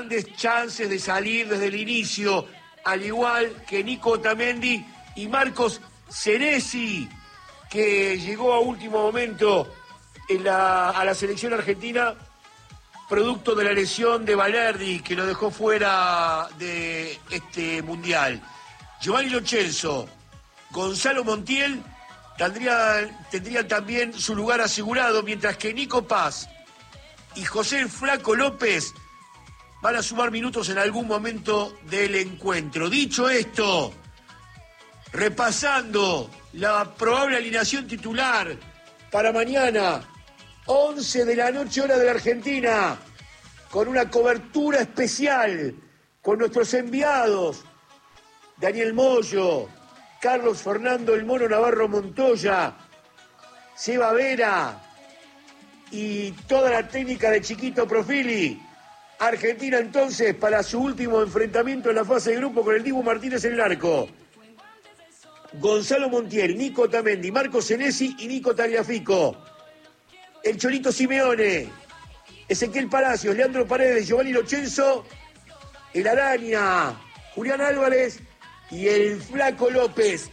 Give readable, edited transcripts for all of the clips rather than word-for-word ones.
grandes chances de salir desde el inicio, al igual que Nico Otamendi y Marcos Senesi, que llegó a último momento a la selección argentina, producto de la lesión de Balerdi, que lo dejó fuera de este mundial. Giovanni Lo Celso, Gonzalo Montiel tendrían también su lugar asegurado, mientras que Nico Paz y José el Flaco López van a sumar minutos en algún momento del encuentro. Dicho esto, repasando la probable alineación titular para mañana, 11 de la noche, hora de la Argentina, con una cobertura especial con nuestros enviados, Daniel Moyo, Carlos Fernando El Mono Navarro Montoya, Seba Vera y toda la técnica de Chiquito Profili. Argentina entonces para su último enfrentamiento en la fase de grupo con el Dibu Martínez en el arco. Gonzalo Montiel, Nico Otamendi, Marcos Senesi y Nico Tagliafico. El Cholito Simeone, Ezequiel Palacios, Leandro Paredes, Giovanni Lo Celso, el Araña, Julián Álvarez y el Flaco López.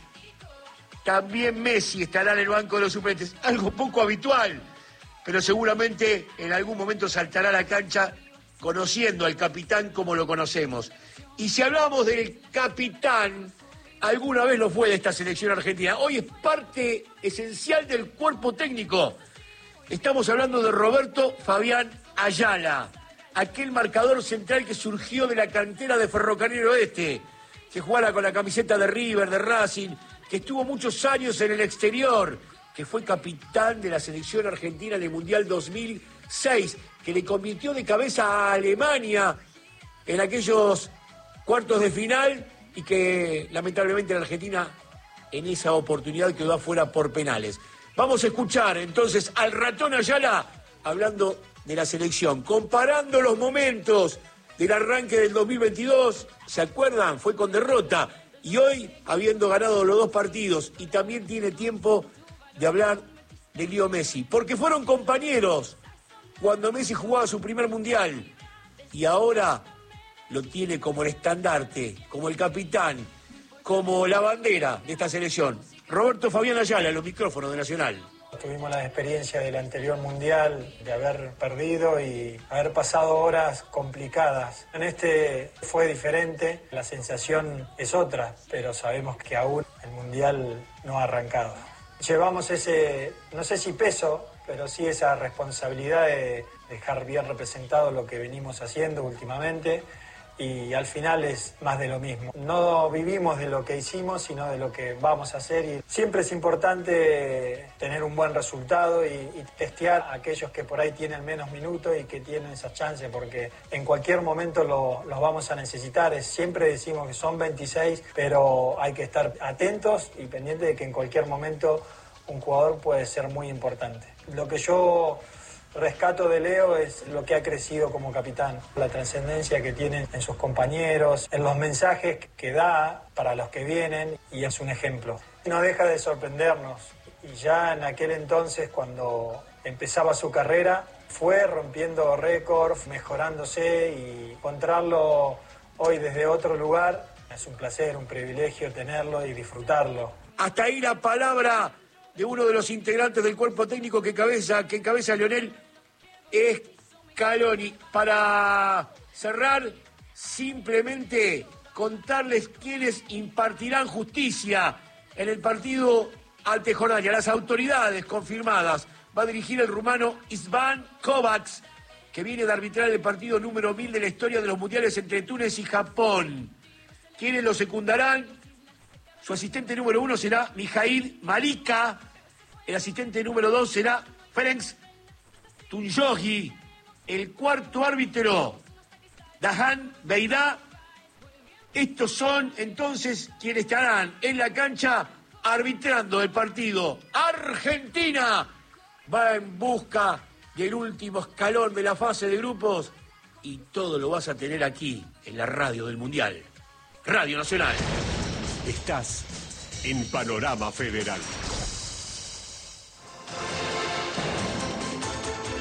También Messi estará en el banco de los suplentes. Algo poco habitual, pero seguramente en algún momento saltará a la cancha conociendo al capitán como lo conocemos. Y si hablamos del capitán, alguna vez lo fue de esta selección argentina. Hoy es parte esencial del cuerpo técnico. Estamos hablando de Roberto Fabián Ayala, aquel marcador central que surgió de la cantera de Ferrocarril Oeste, que jugara con la camiseta de River, de Racing, que estuvo muchos años en el exterior, que fue capitán de la selección argentina en el Mundial 2006, que le convirtió de cabeza a Alemania en aquellos cuartos de final y que lamentablemente la Argentina en esa oportunidad quedó afuera por penales. Vamos a escuchar entonces al ratón Ayala hablando de la selección, comparando los momentos del arranque del 2022, ¿se acuerdan? Fue con derrota, y hoy habiendo ganado los dos partidos, y también tiene tiempo de hablar de Leo Messi, porque fueron compañeros cuando Messi jugaba su primer mundial, y ahora lo tiene como el estandarte, como el capitán, como la bandera de esta selección. Roberto Fabián Ayala, en los micrófonos de Nacional. Tuvimos la experiencia del anterior mundial, de haber perdido y haber pasado horas complicadas. En este fue diferente, la sensación es otra, pero sabemos que aún el mundial no ha arrancado. Llevamos ese, no sé si peso, pero sí esa responsabilidad de dejar bien representado lo que venimos haciendo últimamente. Y al final es más de lo mismo. No vivimos de lo que hicimos, sino de lo que vamos a hacer. Y siempre es importante tener un buen resultado y testear a aquellos que por ahí tienen menos minutos y que tienen esas chances, porque en cualquier momento los vamos a necesitar. Siempre decimos que son 26, pero hay que estar atentos y pendientes de que en cualquier momento un jugador puede ser muy importante. Lo que yo rescato de Leo es lo que ha crecido como capitán, la trascendencia que tiene en sus compañeros, en los mensajes que da para los que vienen, y es un ejemplo. No deja de sorprendernos, y ya en aquel entonces, cuando empezaba su carrera, fue rompiendo récords, mejorándose, y encontrarlo hoy desde otro lugar es un placer, un privilegio tenerlo y disfrutarlo. Hasta ahí la palabra de uno de los integrantes del cuerpo técnico que encabeza Lionel Scaloni. Para cerrar, simplemente contarles quiénes impartirán justicia en el partido ante Jordania. Las autoridades confirmadas. Va a dirigir el rumano István Kovacs, que viene de arbitrar el partido número 1000 de la historia de los mundiales entre Túnez y Japón. ¿Quiénes lo secundarán? Su asistente número 1 será Mijail Malika. El asistente número 2 será Ferenc Tunjogi. El cuarto árbitro, Dahan Beidá. Estos son entonces quienes estarán en la cancha arbitrando el partido. Argentina va en busca del último escalón de la fase de grupos, y todo lo vas a tener aquí en la radio del Mundial. Radio Nacional. Estás en Panorama Federal.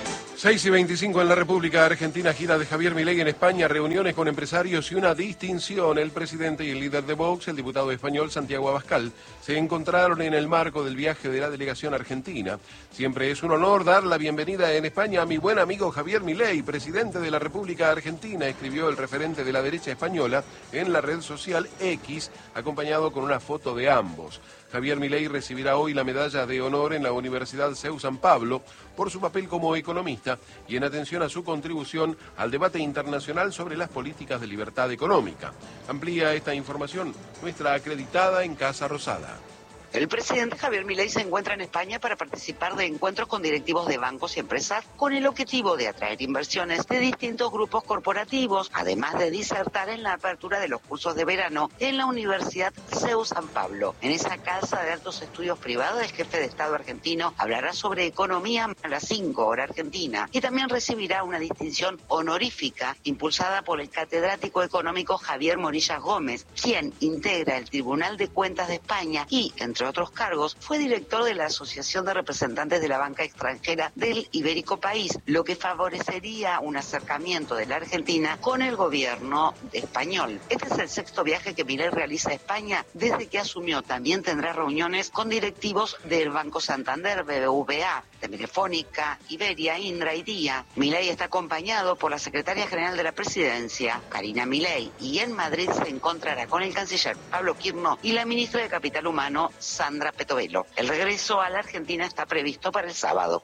6:25 en la República Argentina, gira de Javier Milei en España, reuniones con empresarios y una distinción. El presidente y el líder de Vox, el diputado español Santiago Abascal, se encontraron en el marco del viaje de la delegación argentina. Siempre es un honor dar la bienvenida en España a mi buen amigo Javier Milei, presidente de la República Argentina, escribió el referente de la derecha española en la red social X, acompañado con una foto de ambos. Javier Milei recibirá hoy la medalla de honor en la Universidad CEU San Pablo por su papel como economista y en atención a su contribución al debate internacional sobre las políticas de libertad económica. Amplía esta información nuestra acreditada en Casa Rosada. El presidente Javier Milei se encuentra en España para participar de encuentros con directivos de bancos y empresas con el objetivo de atraer inversiones de distintos grupos corporativos, además de disertar en la apertura de los cursos de verano en la Universidad CEU San Pablo. En esa casa de altos estudios privados, el jefe de Estado argentino hablará sobre economía a las 5 hora argentina y también recibirá una distinción honorífica impulsada por el catedrático económico Javier Morillas Gómez, quien integra el Tribunal de Cuentas de España y, entre otros cargos, fue director de la Asociación de Representantes de la Banca Extranjera del Ibérico País, lo que favorecería un acercamiento de la Argentina con el gobierno español. Este es el sexto viaje que Milei realiza a España desde que asumió. También tendrá reuniones con directivos del Banco Santander, BBVA, de Telefónica, Iberia, Indra y Día. Milei está acompañado por la secretaria general de la Presidencia, Karina Milei, y en Madrid se encontrará con el canciller Pablo Quirno y la ministra de Capital Humano, Sandra Petovelo. El regreso a la Argentina está previsto para el sábado.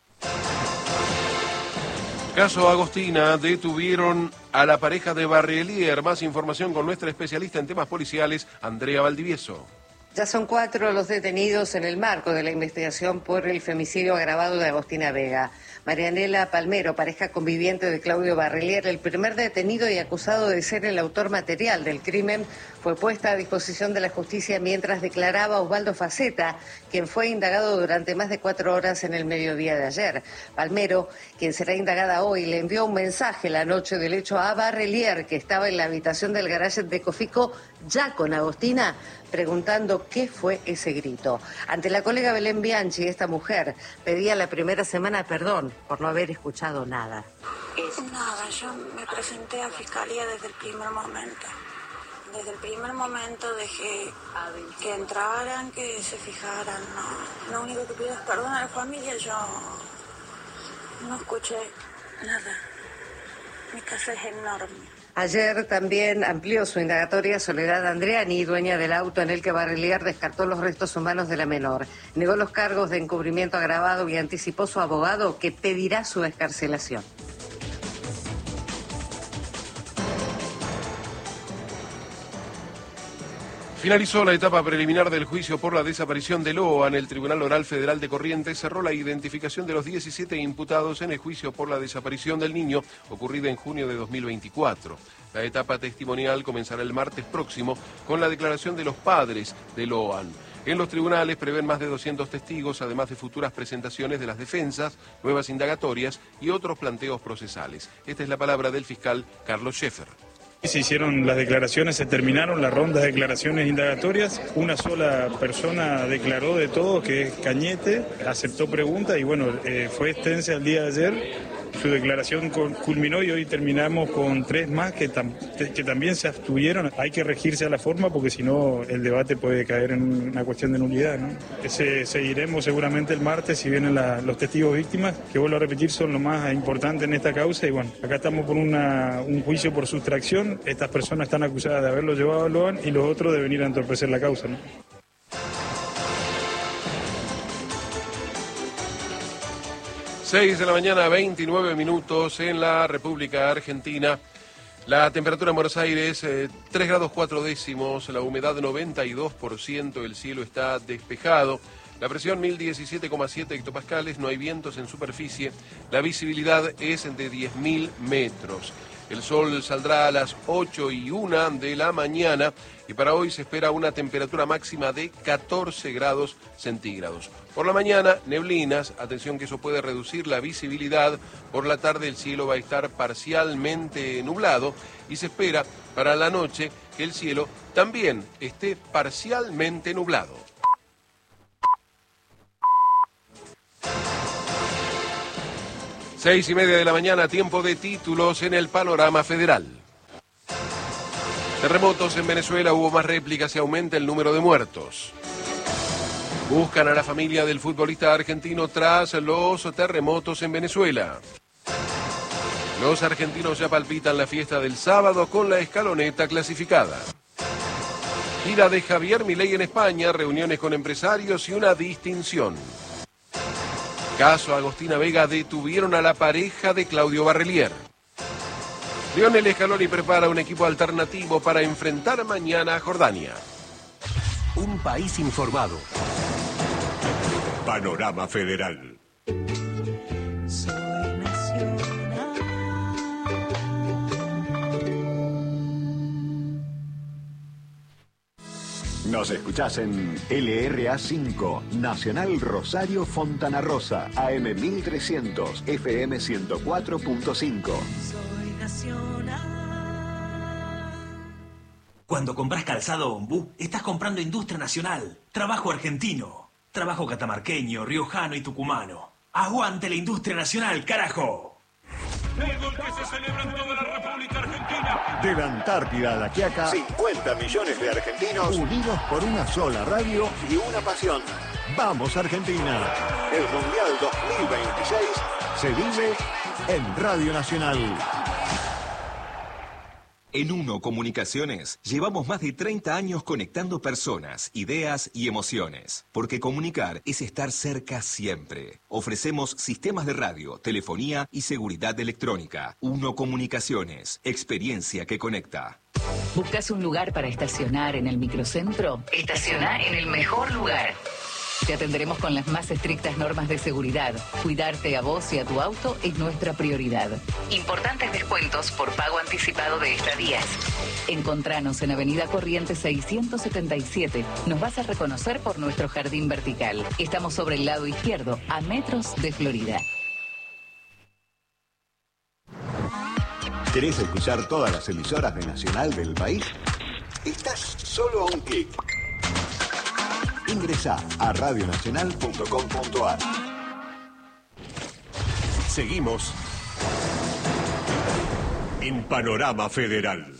Caso Agostina, detuvieron a la pareja de Barrelier. Más información con nuestra especialista en temas policiales, Andrea Valdivieso. Ya son 4 los detenidos en el marco de la investigación por el femicidio agravado de Agostina Vega. Marianela Palmero, pareja conviviente de Claudio Barrelier, el primer detenido y acusado de ser el autor material del crimen, fue puesta a disposición de la justicia mientras declaraba Osvaldo Faceta, quien fue indagado durante más de 4 horas en el mediodía de ayer. Palmero, quien será indagada hoy, le envió un mensaje la noche del hecho a Barrelier, que estaba en la habitación del garaje de Cofico, ya con Agostina, preguntando qué fue ese grito. Ante la colega Belén Bianchi, esta mujer pedía la primera semana perdón por no haber escuchado nada. Nada, yo me presenté a Fiscalía desde el primer momento. Desde el primer momento dejé que entraran, que se fijaran. No. Lo único que pido es perdón a la familia. Yo no escuché nada. Mi casa es enorme. Ayer también amplió su indagatoria Soledad Andreani, dueña del auto en el que Barrelier descartó los restos humanos de la menor. Negó los cargos de encubrimiento agravado y anticipó su abogado que pedirá su excarcelación. Finalizó la etapa preliminar del juicio por la desaparición de Loan. El Tribunal Oral Federal de Corrientes cerró la identificación de los 17 imputados en el juicio por la desaparición del niño, ocurrida en junio de 2024. La etapa testimonial comenzará el martes próximo con la declaración de los padres de Loan. En los tribunales prevén más de 200 testigos, además de futuras presentaciones de las defensas, nuevas indagatorias y otros planteos procesales. Esta es la palabra del fiscal Carlos Scheffer. Se hicieron las declaraciones, se terminaron las rondas de declaraciones indagatorias. Una sola persona declaró de todo, que es Cañete, aceptó preguntas y bueno, fue extensa el día de ayer. Su declaración culminó y hoy terminamos con 3 más que también se abstuvieron. Hay que regirse a la forma porque si no el debate puede caer en una cuestión de nulidad, ¿no? Seguiremos seguramente el martes si vienen los testigos víctimas, que vuelvo a repetir son lo más importante en esta causa. Y bueno, acá estamos por un juicio por sustracción. Estas personas están acusadas de haberlo llevado a Loan y los otros de venir a entorpecer la causa, ¿no? 6 de la mañana, 29 minutos en la República Argentina. La temperatura en Buenos Aires, 3 grados 4 décimos, la humedad 92%, el cielo está despejado. La presión 1017,7 hectopascales, no hay vientos en superficie, la visibilidad es de 10.000 metros. El sol saldrá a las 8:01 de la mañana y para hoy se espera una temperatura máxima de 14 grados centígrados. Por la mañana, neblinas, atención que eso puede reducir la visibilidad. Por la tarde el cielo va a estar parcialmente nublado y se espera para la noche que el cielo también esté parcialmente nublado. 6:30 de la mañana, tiempo de títulos en el panorama federal. Terremotos en Venezuela, hubo más réplicas y aumenta el número de muertos. Buscan a la familia del futbolista argentino tras los terremotos en Venezuela. Los argentinos ya palpitan la fiesta del sábado con la escaloneta clasificada. Gira de Javier Milei en España, reuniones con empresarios y una distinción. Caso Agostina Vega, detuvieron a la pareja de Claudio Barrelier. Lionel Scaloni prepara un equipo alternativo para enfrentar mañana a Jordania. Un país informado. Panorama Federal. Nos escuchás en LRA 5, Nacional Rosario Fontana Rosa, AM 1300, FM 104.5. Cuando compras calzado Ombú, estás comprando industria nacional, trabajo argentino, trabajo catamarqueño, riojano y tucumano. ¡Aguante la industria nacional, carajo! Fútbol que se celebra en toda la República Argentina. De la Antártida a la Quiaca, 50 millones de argentinos unidos por una sola radio y una pasión. ¡Vamos, Argentina! El Mundial 2026 se vive en Radio Nacional. En Uno Comunicaciones llevamos más de 30 años conectando personas, ideas y emociones. Porque comunicar es estar cerca siempre. Ofrecemos sistemas de radio, telefonía y seguridad electrónica. Uno Comunicaciones, experiencia que conecta. ¿Buscas un lugar para estacionar en el microcentro? Estaciona en el mejor lugar. Te atenderemos con las más estrictas normas de seguridad. Cuidarte a vos y a tu auto es nuestra prioridad. Importantes descuentos por pago anticipado de estadías. Encontranos en Avenida Corrientes 677. Nos vas a reconocer por nuestro jardín vertical. Estamos sobre el lado izquierdo, a metros de Florida. ¿Querés escuchar todas las emisoras de Nacional del país? Estás solo a un clic. Ingresá a radionacional.com.ar. Seguimos en Panorama Federal.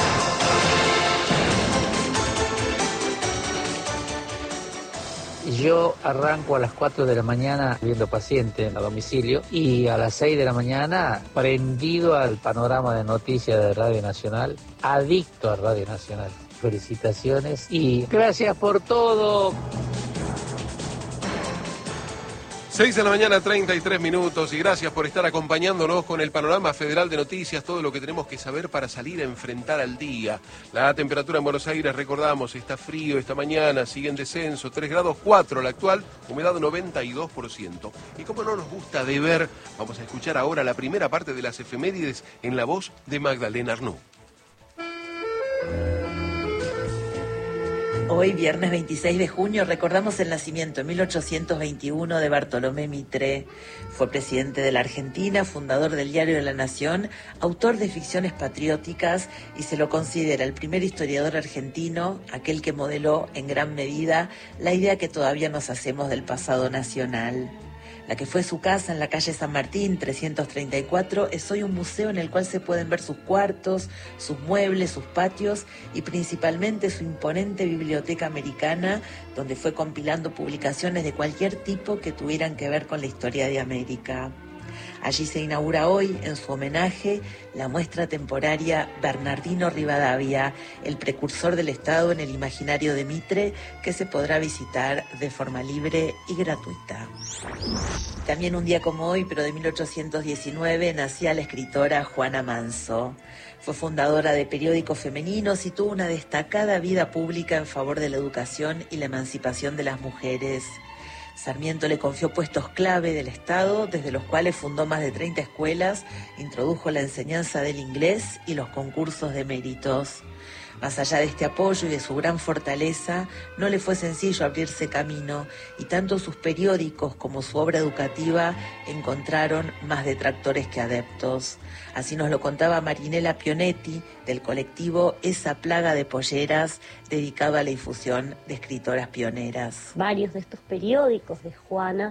Yo arranco a las 4 de la mañana viendo pacientes a domicilio y a las 6 de la mañana prendido al panorama de noticias de Radio Nacional, adicto a Radio Nacional. Felicitaciones y gracias por todo. 6 de la mañana, 33 minutos, y gracias por estar acompañándonos con el panorama federal de noticias, todo lo que tenemos que saber para salir a enfrentar al día. La temperatura en Buenos Aires, recordamos, está frío esta mañana, sigue en descenso, 3 grados 4 la actual, humedad 92%. Y como no nos gusta de ver, vamos a escuchar ahora la primera parte de las efemérides en la voz de Magdalena Arnoux. Hoy, viernes 26 de junio, recordamos el nacimiento en 1821 de Bartolomé Mitre. Fue presidente de la Argentina, fundador del Diario de la Nación, autor de ficciones patrióticas y se lo considera el primer historiador argentino, aquel que modeló en gran medida la idea que todavía nos hacemos del pasado nacional. La que fue su casa en la calle San Martín, 334, es hoy un museo en el cual se pueden ver sus cuartos, sus muebles, sus patios y principalmente su imponente biblioteca americana, donde fue compilando publicaciones de cualquier tipo que tuvieran que ver con la historia de América. Allí se inaugura hoy, en su homenaje, la muestra temporaria Bernardino Rivadavia, el precursor del Estado en el imaginario de Mitre, que se podrá visitar de forma libre y gratuita. También un día como hoy, pero de 1819, nacía la escritora Juana Manso. Fue fundadora de periódicos femeninos y tuvo una destacada vida pública en favor de la educación y la emancipación de las mujeres. Sarmiento le confió puestos clave del Estado, desde los cuales fundó más de 30 escuelas, introdujo la enseñanza del inglés y los concursos de méritos. Más allá de este apoyo y de su gran fortaleza, no le fue sencillo abrirse camino y tanto sus periódicos como su obra educativa encontraron más detractores que adeptos. Así nos lo contaba Marinela Pionetti, del colectivo Esa Plaga de Polleras, dedicado a la difusión de escritoras pioneras. Varios de estos periódicos de Juana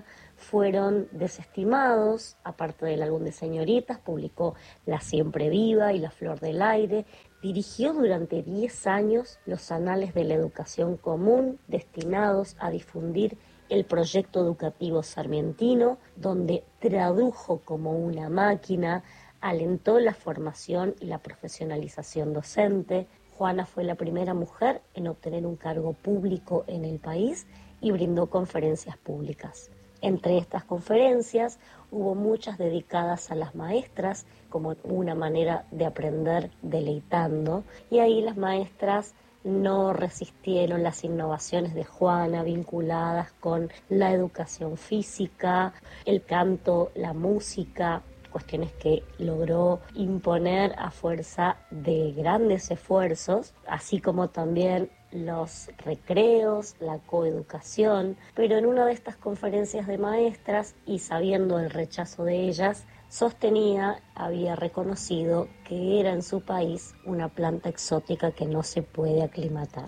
fueron desestimados. Aparte del álbum de señoritas, publicó La Siempre Viva y La Flor del Aire. Dirigió durante 10 años los anales de la educación común destinados a difundir el proyecto educativo sarmientino, donde tradujo como una máquina, alentó la formación y la profesionalización docente. Juana fue la primera mujer en obtener un cargo público en el país y brindó conferencias públicas. Entre estas conferencias hubo muchas dedicadas a las maestras como una manera de aprender deleitando, y ahí las maestras no resistieron las innovaciones de Juana vinculadas con la educación física, el canto, la música, cuestiones que logró imponer a fuerza de grandes esfuerzos, así como también los recreos, la coeducación. Pero en una de estas conferencias de maestras, y sabiendo el rechazo de ellas, sostenía, había reconocido que era en su país una planta exótica que no se puede aclimatar.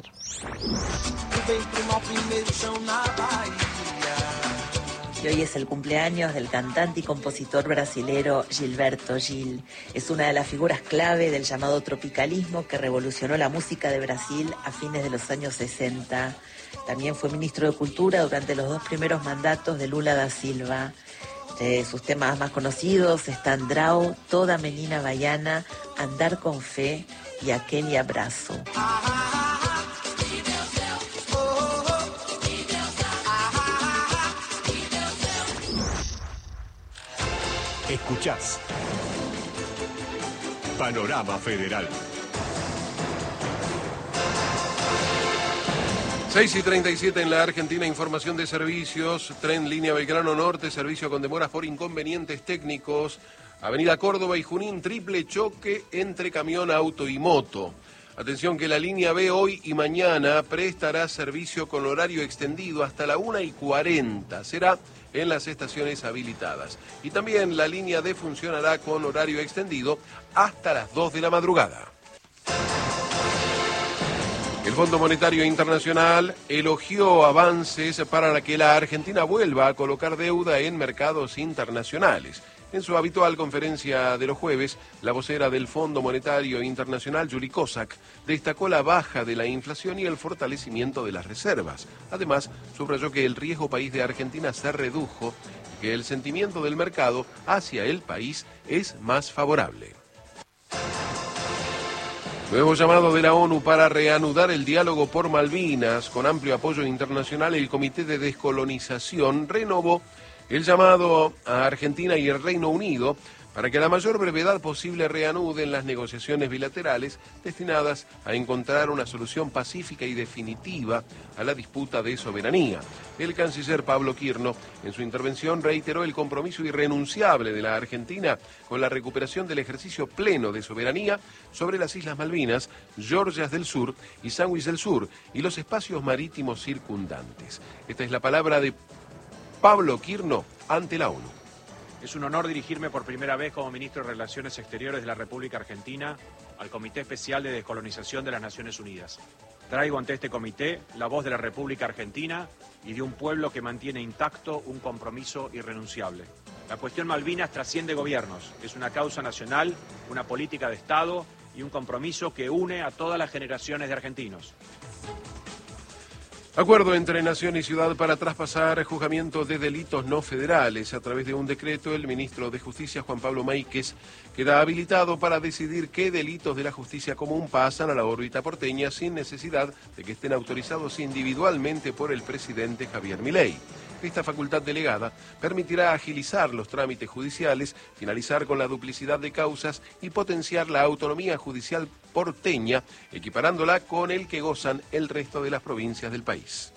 Y hoy es el cumpleaños del cantante y compositor brasilero Gilberto Gil. Es una de las figuras clave del llamado tropicalismo que revolucionó la música de Brasil a fines de los años 60. También fue ministro de Cultura durante los 2 primeros mandatos de Lula da Silva. Sus temas más conocidos están Drau, Toda Menina Baiana, Andar con Fe y Aquel Abrazo. Escuchás Panorama Federal. 6:37 en la Argentina, información de servicios, tren línea Belgrano Norte, servicio con demoras por inconvenientes técnicos, Avenida Córdoba y Junín, triple choque entre camión, auto y moto. Atención que la línea B hoy y mañana prestará servicio con horario extendido hasta la 1:40, será en las estaciones habilitadas. Y también la línea D funcionará con horario extendido hasta las 2 de la madrugada. El Fondo Monetario Internacional elogió avances para que la Argentina vuelva a colocar deuda en mercados internacionales. En su habitual conferencia de los jueves, la vocera del Fondo Monetario Internacional, Juli Kozak, destacó la baja de la inflación y el fortalecimiento de las reservas. Además, subrayó que el riesgo país de Argentina se redujo y que el sentimiento del mercado hacia el país es más favorable. Nuevo llamado de la ONU para reanudar el diálogo por Malvinas. Con amplio apoyo internacional, el Comité de Descolonización renovó el llamado a Argentina y el Reino Unido para que a la mayor brevedad posible reanuden las negociaciones bilaterales destinadas a encontrar una solución pacífica y definitiva a la disputa de soberanía. El canciller Pablo Quirno, en su intervención, reiteró el compromiso irrenunciable de la Argentina con la recuperación del ejercicio pleno de soberanía sobre las Islas Malvinas, Georgias del Sur y Sandwich del Sur y los espacios marítimos circundantes. Esta es la palabra de Pablo Quirno ante la ONU. Es un honor dirigirme por primera vez como ministro de Relaciones Exteriores de la República Argentina al Comité Especial de Descolonización de las Naciones Unidas. Traigo ante este comité la voz de la República Argentina y de un pueblo que mantiene intacto un compromiso irrenunciable. La cuestión Malvinas trasciende gobiernos, es una causa nacional, una política de Estado y un compromiso que une a todas las generaciones de argentinos. Acuerdo entre Nación y Ciudad para traspasar juzgamiento de delitos no federales. A través de un decreto, el ministro de Justicia, Juan Pablo Máiquez, queda habilitado para decidir qué delitos de la justicia común pasan a la órbita porteña sin necesidad de que estén autorizados individualmente por el presidente Javier Milei. Esta facultad delegada permitirá agilizar los trámites judiciales, finalizar con la duplicidad de causas y potenciar la autonomía judicial porteña, equiparándola con el que gozan el resto de las provincias del país.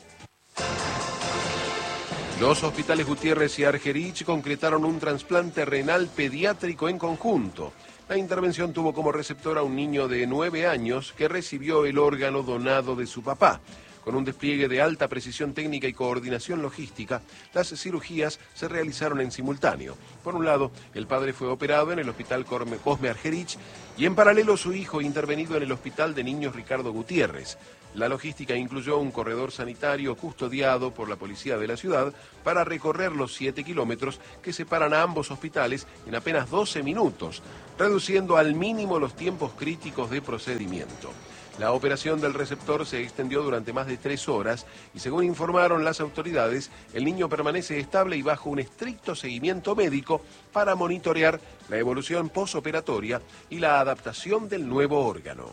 Los hospitales Gutiérrez y Argerich concretaron un trasplante renal pediátrico en conjunto. La intervención tuvo como receptor a un niño de 9 años que recibió el órgano donado de su papá. Con un despliegue de alta precisión técnica y coordinación logística, las cirugías se realizaron en simultáneo. Por un lado, el padre fue operado en el Hospital Cosme Argerich y en paralelo su hijo intervenido en el Hospital de Niños Ricardo Gutiérrez. La logística incluyó un corredor sanitario custodiado por la policía de la ciudad para recorrer los 7 kilómetros que separan a ambos hospitales en apenas 12 minutos, reduciendo al mínimo los tiempos críticos de procedimiento. La operación del receptor se extendió durante más de 3 horas y, según informaron las autoridades, el niño permanece estable y bajo un estricto seguimiento médico para monitorear la evolución posoperatoria y la adaptación del nuevo órgano.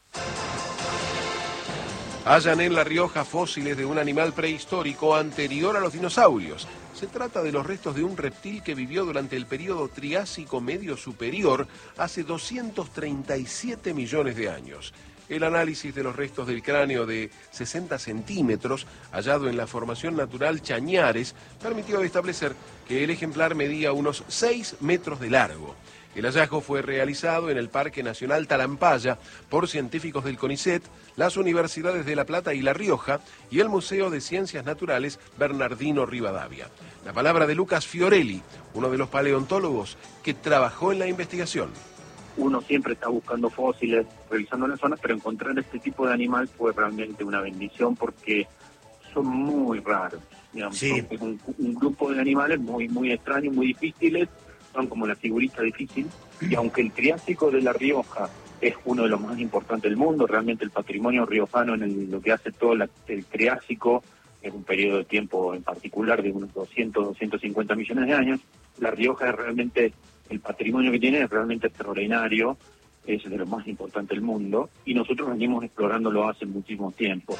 Hallan en La Rioja fósiles de un animal prehistórico anterior a los dinosaurios. Se trata de los restos de un reptil que vivió durante el período Triásico medio superior hace 237 millones de años. El análisis de los restos del cráneo de 60 centímetros, hallado en la formación natural Chañares, permitió establecer que el ejemplar medía unos 6 metros de largo. El hallazgo fue realizado en el Parque Nacional Talampaya por científicos del CONICET, las universidades de La Plata y La Rioja y el Museo de Ciencias Naturales Bernardino Rivadavia. La palabra de Lucas Fiorelli, uno de los paleontólogos que trabajó en la investigación. Uno siempre está buscando fósiles, revisando las zonas, pero encontrar este tipo de animal fue realmente una bendición porque son muy raros. Digamos, sí. Son un grupo de animales muy extraños, muy difíciles. Son como la figurita difícil, y aunque el Triásico de La Rioja es uno de los más importantes del mundo, realmente el patrimonio riojano en lo que hace todo el Triásico es un periodo de tiempo en particular de unos 250 millones de años, La Rioja es realmente, el patrimonio que tiene es realmente extraordinario, es de lo más importante del mundo, y nosotros venimos explorándolo hace muchísimo tiempo.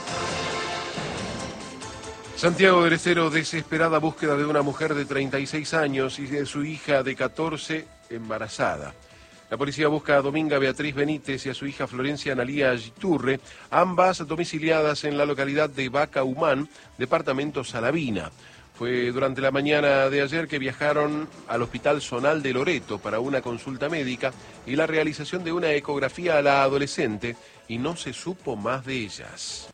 Santiago del Estero, desesperada búsqueda de una mujer de 36 años y de su hija de 14 embarazada. La policía busca a Dominga Beatriz Benítez y a su hija Florencia Analía Giturre, ambas domiciliadas en la localidad de Vaca Humán, departamento Salavina. Fue durante la mañana de ayer que viajaron al Hospital Zonal de Loreto para una consulta médica y la realización de una ecografía a la adolescente, y no se supo más de ellas.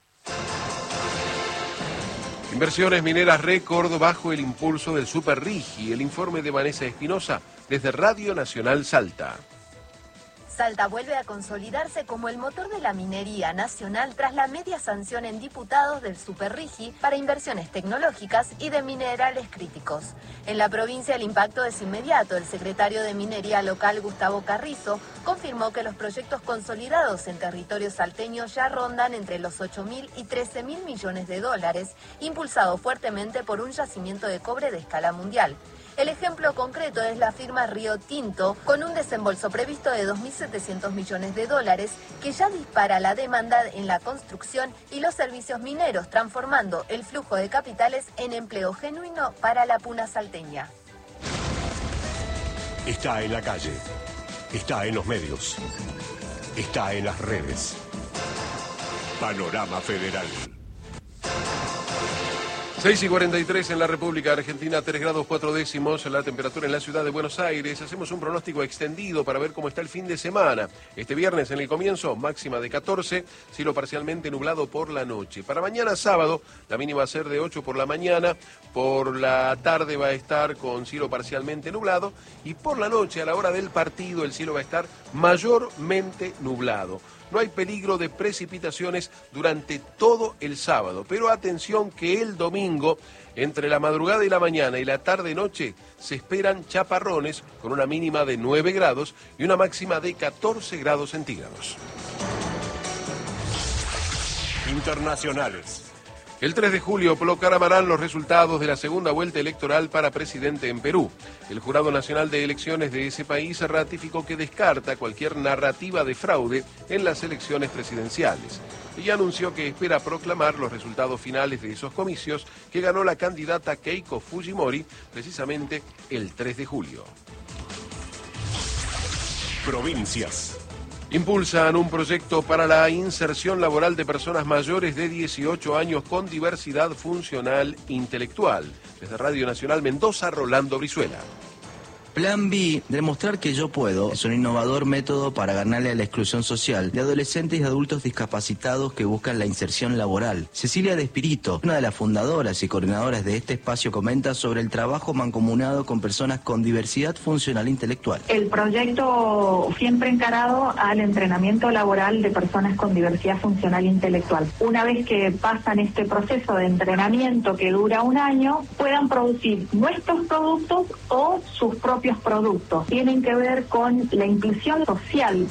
Inversiones mineras récord bajo el impulso del Super Rigi. El informe de Vanessa Espinosa desde Radio Nacional Salta. Salta vuelve a consolidarse como el motor de la minería nacional tras la media sanción en diputados del Super Rigi para inversiones tecnológicas y de minerales críticos. En la provincia el impacto es inmediato. El secretario de Minería local, Gustavo Carrizo, confirmó que los proyectos consolidados en territorio salteño ya rondan entre los 8.000 y 13.000 millones de dólares, impulsado fuertemente por un yacimiento de cobre de escala mundial. El ejemplo concreto es la firma Río Tinto, con un desembolso previsto de 2.700 millones de dólares, que ya dispara la demanda en la construcción y los servicios mineros, transformando el flujo de capitales en empleo genuino para la puna salteña. Está en la calle, está en los medios, está en las redes. Panorama Federal. 6:43 en la República Argentina, 3 grados 4 décimos la temperatura en la ciudad de Buenos Aires. Hacemos un pronóstico extendido para ver cómo está el fin de semana. Este viernes en el comienzo, máxima de 14, cielo parcialmente nublado por la noche. Para mañana sábado, la mínima va a ser de 8 por la mañana, por la tarde va a estar con cielo parcialmente nublado y por la noche, a la hora del partido, el cielo va a estar mayormente nublado. No hay peligro de precipitaciones durante todo el sábado, pero atención que el domingo, entre la madrugada y la mañana y la tarde-noche, se esperan chaparrones con una mínima de 9 grados y una máxima de 14 grados centígrados. Internacionales. El 3 de julio proclamarán los resultados de la segunda vuelta electoral para presidente en Perú. El Jurado Nacional de Elecciones de ese país ratificó que descarta cualquier narrativa de fraude en las elecciones presidenciales y anunció que espera proclamar los resultados finales de esos comicios que ganó la candidata Keiko Fujimori precisamente el 3 de julio. Provincias. Impulsan un proyecto para la inserción laboral de personas mayores de 18 años con diversidad funcional intelectual. Desde Radio Nacional Mendoza, Rolando Brizuela. Plan B, demostrar que yo puedo, es un innovador método para ganarle a la exclusión social de adolescentes y adultos discapacitados que buscan la inserción laboral. Cecilia De Espirito, una de las fundadoras y coordinadoras de este espacio, comenta sobre el trabajo mancomunado con personas con diversidad funcional e intelectual. El proyecto siempre encarado al entrenamiento laboral de personas con diversidad funcional e intelectual. Una vez que pasan este proceso de entrenamiento que dura 1 año, puedan producir nuestros productos o sus propios productos. Tienen que ver con la inclusión social.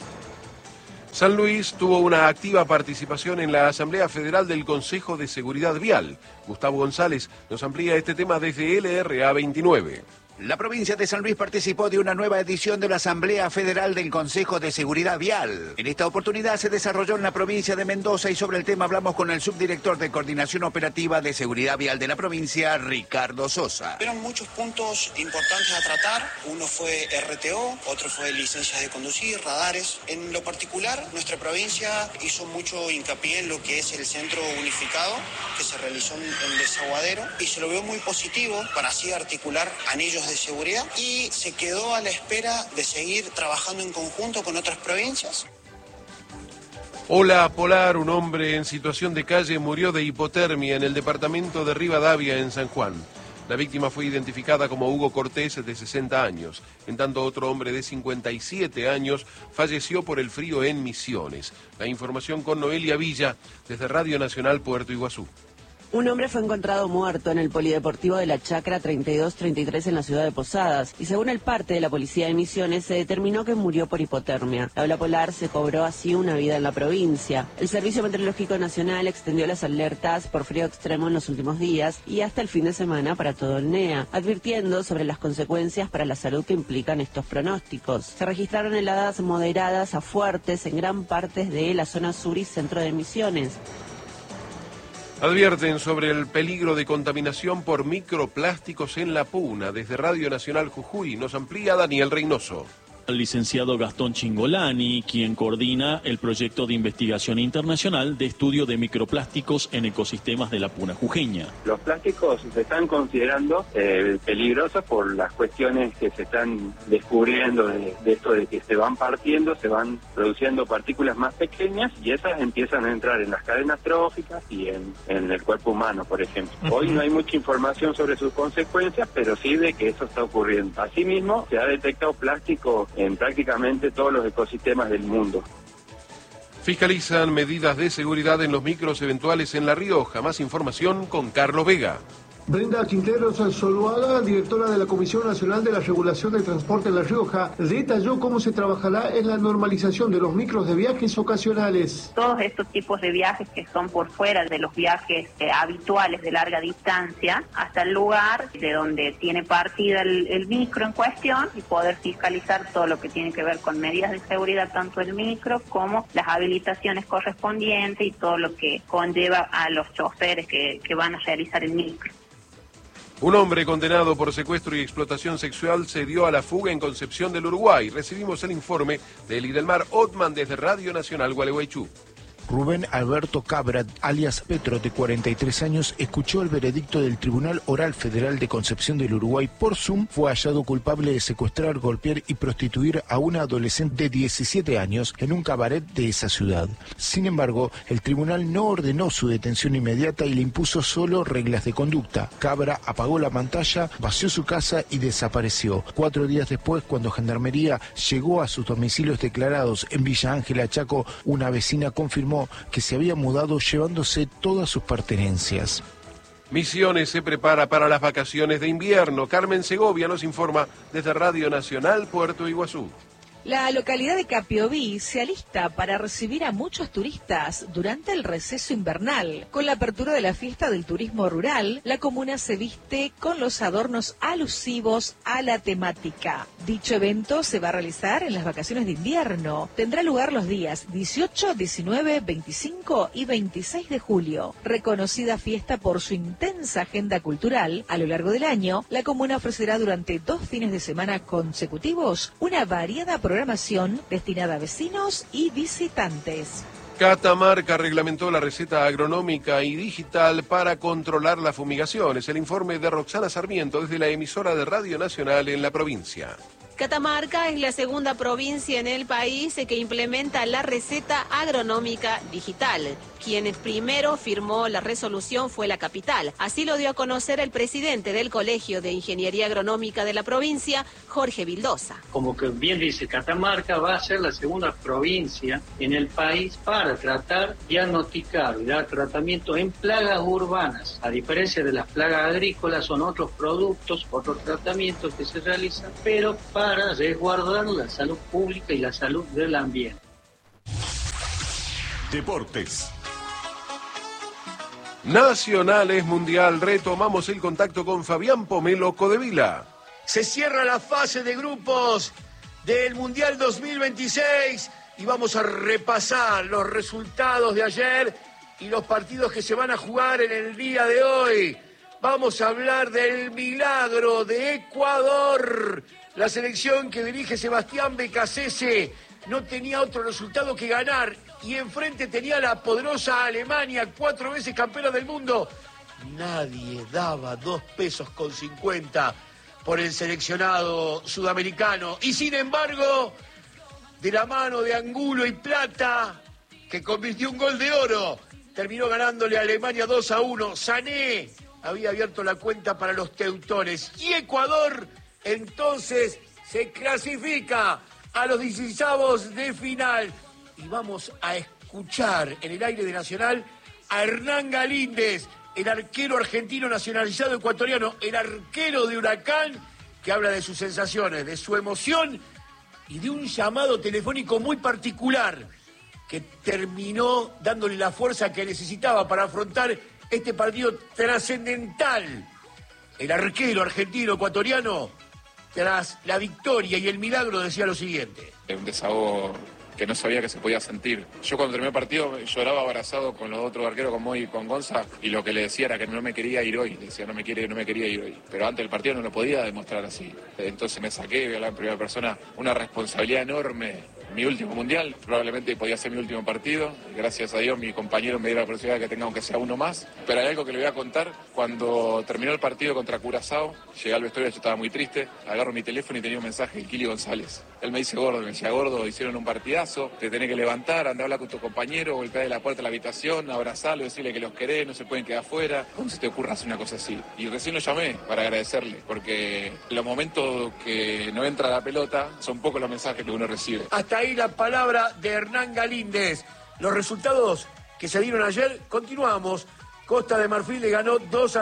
San Luis tuvo una activa participación en la Asamblea Federal del Consejo de Seguridad Vial. Gustavo González nos amplía este tema desde LRA 29. La provincia de San Luis participó de una nueva edición de la Asamblea Federal del Consejo de Seguridad Vial. En esta oportunidad se desarrolló en la provincia de Mendoza y sobre el tema hablamos con el subdirector de Coordinación Operativa de Seguridad Vial de la provincia, Ricardo Sosa. Eran muchos puntos importantes a tratar. Uno fue RTO, otro fue licencias de conducir, radares. En lo particular, nuestra provincia hizo mucho hincapié en lo que es el centro unificado que se realizó en Desaguadero y se lo vio muy positivo para así articular anillos de seguridad y se quedó a la espera de seguir trabajando en conjunto con otras provincias. Ola polar, un hombre en situación de calle murió de hipotermia en el departamento de Rivadavia, en San Juan. La víctima fue identificada como Hugo Cortés, de 60 años. En tanto, otro hombre de 57 años falleció por el frío en Misiones. La información con Noelia Villa, desde Radio Nacional Puerto Iguazú. Un hombre fue encontrado muerto en el polideportivo de la Chacra 3233 en la ciudad de Posadas y según el parte de la policía de Misiones se determinó que murió por hipotermia. La ola polar se cobró así una vida en la provincia. El Servicio Meteorológico Nacional extendió las alertas por frío extremo en los últimos días y hasta el fin de semana para todo el NEA, advirtiendo sobre las consecuencias para la salud que implican estos pronósticos. Se registraron heladas moderadas a fuertes en gran parte de la zona sur y centro de Misiones. Advierten sobre el peligro de contaminación por microplásticos en la Puna. Desde Radio Nacional Jujuy nos amplía Daniel Reynoso. El licenciado Gastón Chingolani, quien coordina el proyecto de investigación internacional de estudio de microplásticos en ecosistemas de la Puna jujeña. Los plásticos se están considerando peligrosos por las cuestiones que se están descubriendo de esto de que se van partiendo, se van produciendo partículas más pequeñas y esas empiezan a entrar en las cadenas tróficas y en el cuerpo humano, por ejemplo. Hoy no hay mucha información sobre sus consecuencias, pero sí de que eso está ocurriendo. Asimismo, se ha detectado plástico en prácticamente todos los ecosistemas del mundo. Fiscalizan medidas de seguridad en los micros eventuales en La Rioja. Más información con Carlos Vega. Brenda Quinteros Zuluaga, directora de la Comisión Nacional de la Regulación del Transporte en La Rioja, detalló cómo se trabajará en la normalización de los micros de viajes ocasionales. Todos estos tipos de viajes que son por fuera de los viajes habituales de larga distancia, hasta el lugar de donde tiene partida el micro en cuestión y poder fiscalizar todo lo que tiene que ver con medidas de seguridad, tanto el micro como las habilitaciones correspondientes y todo lo que conlleva a los choferes que van a realizar el micro. Un hombre condenado por secuestro y explotación sexual se dio a la fuga en Concepción del Uruguay. Recibimos el informe de Lidelmar Ottman desde Radio Nacional Gualeguaychú. Rubén Alberto Cabra, alias Petro, de 43 años, escuchó el veredicto del Tribunal Oral Federal de Concepción del Uruguay por Zoom. Fue hallado culpable de secuestrar, golpear y prostituir a una adolescente de 17 años en un cabaret de esa ciudad. Sin embargo, el tribunal no ordenó su detención inmediata y le impuso solo reglas de conducta. Cabra apagó la pantalla, vació su casa y desapareció. 4 días después, cuando Gendarmería llegó a sus domicilios declarados en Villa Ángela, Chaco, una vecina confirmó que se había mudado llevándose todas sus pertenencias. Misiones se prepara para las vacaciones de invierno. Carmen Segovia nos informa desde Radio Nacional Puerto Iguazú. La localidad de Capiobí se alista para recibir a muchos turistas durante el receso invernal. Con la apertura de la fiesta del turismo rural, la comuna se viste con los adornos alusivos a la temática. Dicho evento se va a realizar en las vacaciones de invierno. Tendrá lugar los días 18, 19, 25 y 26 de julio. Reconocida fiesta por su intensa agenda cultural, a lo largo del año, la comuna ofrecerá durante 2 fines de semana consecutivos una variada programación destinada a vecinos y visitantes. Catamarca reglamentó la receta agronómica y digital para controlar las fumigaciones. El informe de Roxana Sarmiento desde la emisora de Radio Nacional en la provincia. Catamarca es la segunda provincia en el país que implementa la receta agronómica digital. Quien primero firmó la resolución fue la capital. Así lo dio a conocer el presidente del Colegio de Ingeniería Agronómica de la provincia, Jorge Vildosa. Como que bien dice, Catamarca va a ser la segunda provincia en el país para tratar, diagnosticar y dar tratamiento en plagas urbanas. A diferencia de las plagas agrícolas, son otros productos, otros tratamientos que se realizan, pero para resguardar la salud pública y la salud del ambiente. Deportes. Nacionales Mundial, retomamos el contacto con Fabián Pomelo Codevila. Se cierra la fase de grupos del Mundial 2026 y vamos a repasar los resultados de ayer y los partidos que se van a jugar en el día de hoy. Vamos a hablar del milagro de Ecuador. La selección que dirige Sebastián Becasese no tenía otro resultado que ganar y enfrente tenía la poderosa Alemania, 4 veces campeona del mundo. Nadie daba 2 pesos con 50 por el seleccionado sudamericano. Y sin embargo, de la mano de Angulo y Plata, que convirtió un gol de oro, terminó ganándole a Alemania 2-1. Sané había abierto la cuenta para los teutones. Y Ecuador, entonces, se clasifica a los 16avos de final. Y vamos a escuchar en el aire de Nacional a Hernán Galíndez, el arquero argentino nacionalizado ecuatoriano, el arquero de Huracán, que habla de sus sensaciones, de su emoción y de un llamado telefónico muy particular que terminó dándole la fuerza que necesitaba para afrontar este partido trascendental. El arquero argentino ecuatoriano, tras la victoria y el milagro, decía lo siguiente. Un desahogo que no sabía que se podía sentir. Yo cuando terminé el partido lloraba abrazado con los otros arqueros, con Moy y con Gonza, y lo que le decía era que no me quería ir hoy. Le decía, no me quería ir hoy. Pero antes del partido no lo podía demostrar así. Entonces me saqué, voy a hablar en primera persona, una responsabilidad enorme. Mi último mundial, probablemente podía ser mi último partido. Gracias a Dios, mi compañero me dio la posibilidad de que tenga aunque sea uno más. Pero hay algo que le voy a contar. Cuando terminó el partido contra Curazao, llegué al vestuario, yo estaba muy triste, agarro mi teléfono y tenía un mensaje de Kili González. Él me dice, gordo, hicieron un partidazo, te tenés que levantar, andá a hablar con tu compañero, golpear de la puerta de la habitación, abrazarlo, decirle que los querés, no se pueden quedar afuera. ¿Cómo se te ocurre hacer una cosa así? Y recién lo llamé para agradecerle, porque los momentos que no entra la pelota son pocos los mensajes que uno recibe. Hasta ahí la palabra de Hernán Galíndez. Los resultados que se dieron ayer, continuamos. Costa de Marfil le ganó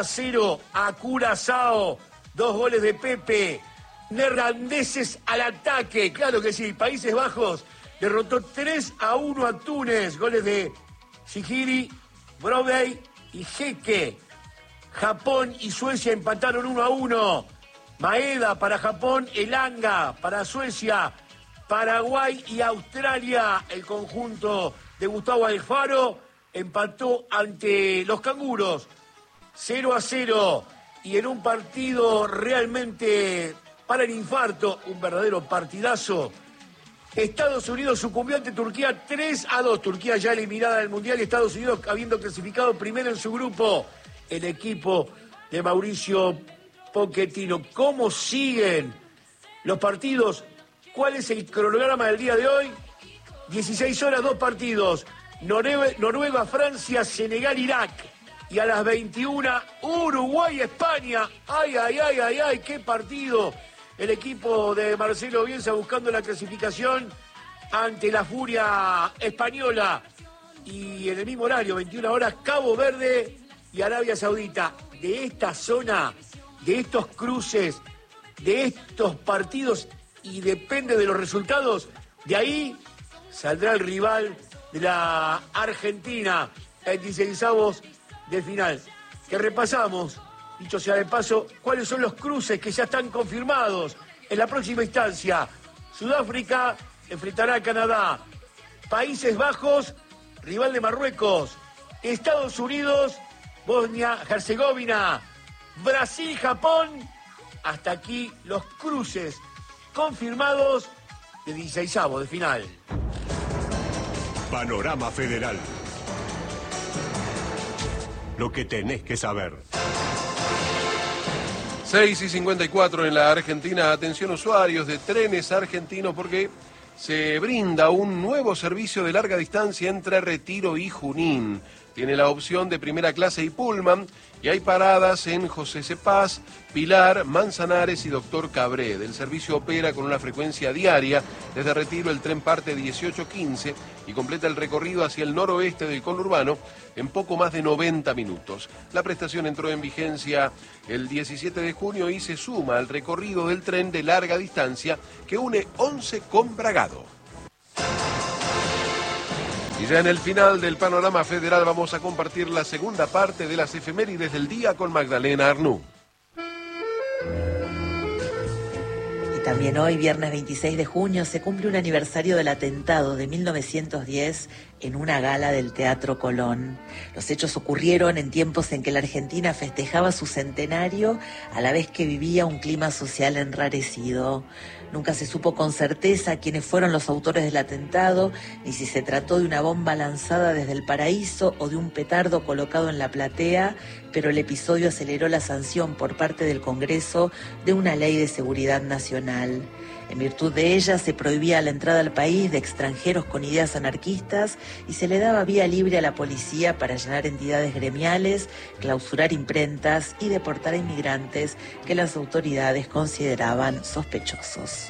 2-0 a Curazao. 2 goles de Pepe. Neerlandeses al ataque, claro que sí. Países Bajos derrotó 3-1 a Túnez. Goles de Sigiri, Brodey y Jeque. Japón y Suecia empataron 1-1. Maeda para Japón, Elanga para Suecia. Paraguay y Australia, el conjunto de Gustavo Alfaro empató ante los canguros 0-0 y en un partido realmente para el infarto, un verdadero partidazo. Estados Unidos sucumbió ante Turquía 3-2. Turquía ya eliminada del Mundial y Estados Unidos habiendo clasificado primero en su grupo. El equipo de Mauricio Pochettino. ¿Cómo siguen los partidos? ¿Cuál es el cronograma del día de hoy? 16 horas, 2 partidos. Noruega, Francia, Senegal, Irak. Y a las 21, Uruguay, España. ¡Ay, ay, ay, ay, ay! ¡Qué partido! El equipo de Marcelo Bielsa buscando la clasificación ante la furia española. Y en el mismo horario, 21 horas, Cabo Verde y Arabia Saudita. De esta zona, de estos cruces, de estos partidos, y depende de los resultados, de ahí saldrá el rival de la Argentina en 16avos de final. Que repasamos, dicho sea de paso, cuáles son los cruces que ya están confirmados en la próxima instancia. Sudáfrica enfrentará a Canadá. Países Bajos, rival de Marruecos. Estados Unidos, Bosnia-Herzegovina. Brasil, Japón. Hasta aquí los cruces confirmados de 16avos de final. Panorama Federal. Lo que tenés que saber. 6:54 en la Argentina. Atención usuarios de trenes argentinos porque se brinda un nuevo servicio de larga distancia entre Retiro y Junín. Tiene la opción de primera clase y Pullman y hay paradas en José Cepaz, Pilar, Manzanares y Doctor Cabred. El servicio opera con una frecuencia diaria. Desde Retiro el tren parte 18:15 y completa el recorrido hacia el noroeste del conurbano en poco más de 90 minutos. La prestación entró en vigencia el 17 de junio y se suma al recorrido del tren de larga distancia que une Once con Bragado. Y ya en el final del Panorama Federal vamos a compartir la segunda parte de las efemérides del día con Magdalena Arnú. Y también hoy, viernes 26 de junio, se cumple un aniversario del atentado de 1910 en una gala del Teatro Colón. Los hechos ocurrieron en tiempos en que la Argentina festejaba su centenario a la vez que vivía un clima social enrarecido. Nunca se supo con certeza quiénes fueron los autores del atentado, ni si se trató de una bomba lanzada desde el paraíso o de un petardo colocado en la platea, pero el episodio aceleró la sanción por parte del Congreso de una ley de seguridad nacional. En virtud de ella se prohibía la entrada al país de extranjeros con ideas anarquistas y se le daba vía libre a la policía para allanar entidades gremiales, clausurar imprentas y deportar a inmigrantes que las autoridades consideraban sospechosos.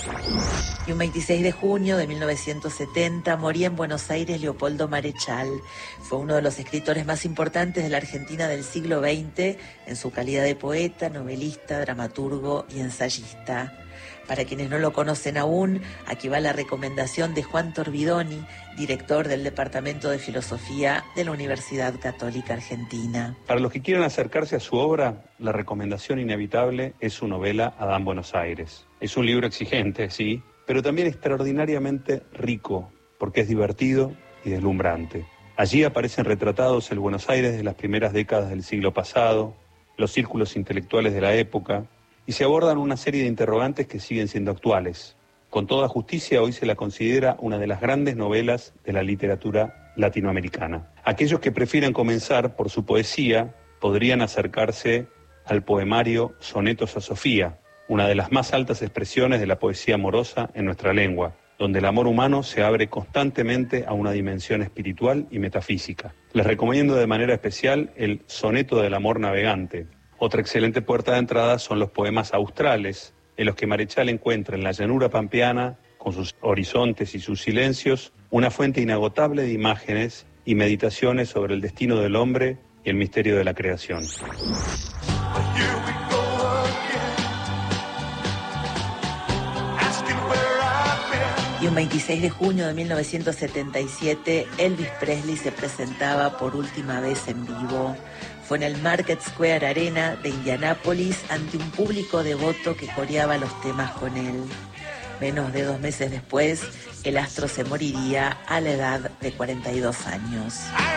Y un 26 de junio de 1970 moría en Buenos Aires Leopoldo Marechal. Fue uno de los escritores más importantes de la Argentina del siglo XX en su calidad de poeta, novelista, dramaturgo y ensayista. Para quienes no lo conocen aún, aquí va la recomendación de Juan Torbidoni, director del Departamento de Filosofía de la Universidad Católica Argentina. Para los que quieran acercarse a su obra, la recomendación inevitable es su novela Adán Buenos Aires. Es un libro exigente, sí, pero también extraordinariamente rico, porque es divertido y deslumbrante. Allí aparecen retratados el Buenos Aires de las primeras décadas del siglo pasado, los círculos intelectuales de la época, y se abordan una serie de interrogantes que siguen siendo actuales. Con toda justicia, hoy se la considera una de las grandes novelas de la literatura latinoamericana. Aquellos que prefieran comenzar por su poesía podrían acercarse al poemario Sonetos a Sofía, una de las más altas expresiones de la poesía amorosa en nuestra lengua, donde el amor humano se abre constantemente a una dimensión espiritual y metafísica. Les recomiendo de manera especial el Soneto del Amor Navegante. Otra excelente puerta de entrada son los poemas australes, en los que Marechal encuentra en la llanura pampeana, con sus horizontes y sus silencios, una fuente inagotable de imágenes y meditaciones sobre el destino del hombre y el misterio de la creación. Y un 26 de junio de 1977, Elvis Presley se presentaba por última vez en vivo. Fue en el Market Square Arena de Indianápolis ante un público devoto que coreaba los temas con él. Menos de 2 meses después, el astro se moriría a la edad de 42 años.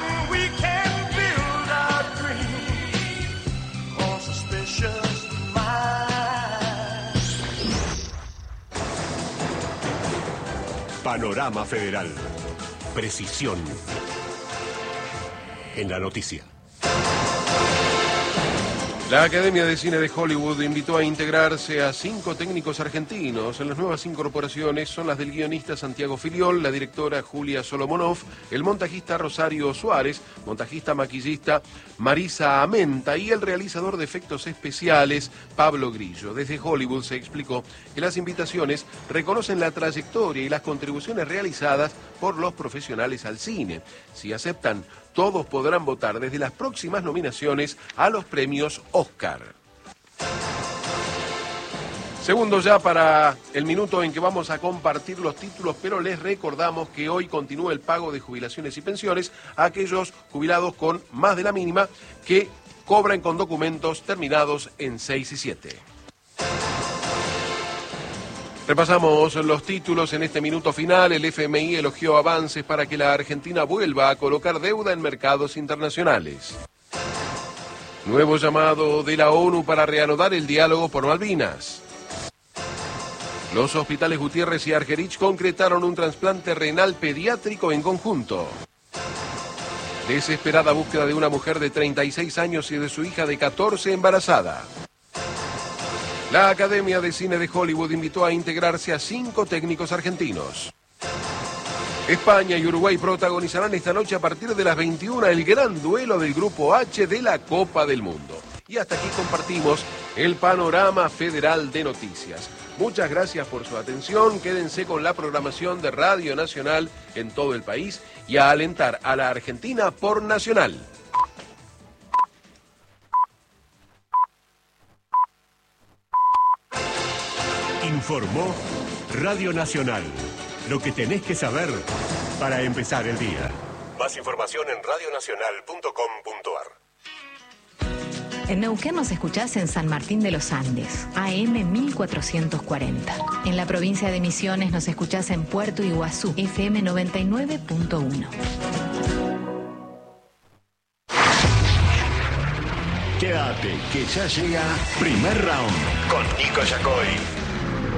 Panorama Federal. Precisión en la noticia. La Academia de Cine de Hollywood invitó a integrarse a 5 técnicos argentinos. Las nuevas incorporaciones son las del guionista Santiago Filiol, la directora Julia Solomonov, el montajista Rosario Suárez, montajista maquillista Marisa Amenta y el realizador de efectos especiales Pablo Grillo. Desde Hollywood se explicó que las invitaciones reconocen la trayectoria y las contribuciones realizadas por los profesionales al cine. Si aceptan, todos podrán votar desde las próximas nominaciones a los premios Oscar. Segundo ya para el minuto en que vamos a compartir los títulos, pero les recordamos que hoy continúa el pago de jubilaciones y pensiones a aquellos jubilados con más de la mínima que cobran con documentos terminados en 6 y 7. Repasamos los títulos en este minuto final. El FMI elogió avances para que la Argentina vuelva a colocar deuda en mercados internacionales. Nuevo llamado de la ONU para reanudar el diálogo por Malvinas. Los hospitales Gutiérrez y Argerich concretaron un trasplante renal pediátrico en conjunto. Desesperada búsqueda de una mujer de 36 años y de su hija de 14 embarazada. La Academia de Cine de Hollywood invitó a integrarse a 5 técnicos argentinos. España y Uruguay protagonizarán esta noche a partir de las 21 el gran duelo del Grupo H de la Copa del Mundo. Y hasta aquí compartimos el panorama federal de noticias. Muchas gracias por su atención. Quédense con la programación de Radio Nacional en todo el país y a alentar a la Argentina por Nacional. Informó Radio Nacional. Lo que tenés que saber para empezar el día. Más información en radionacional.com.ar. En Neuquén nos escuchás en San Martín de los Andes, AM 1440. En la provincia de Misiones nos escuchás en Puerto Iguazú, FM 99.1. Quédate, que ya llega Primer Round con Nico Yacoy.